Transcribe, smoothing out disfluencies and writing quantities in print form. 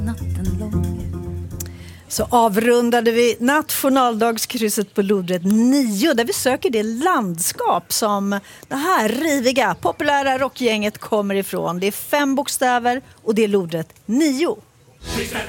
natten lång. Så avrundade vi nationaldagskrysset på lodrätt 9 där vi söker det landskap som det här riviga, populära rockgänget kommer ifrån. Det är 5 bokstäver och det är lodrätt 9.